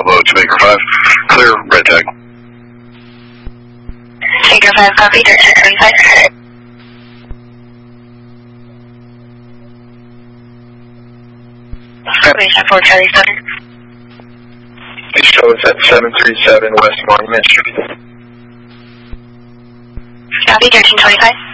Bravo to Baker 5. Clear, red tag. Baker 5, copy, direction 25. Formation 4, Charlie 7. It shows at 737 West Monument Street. Copy, direction 25.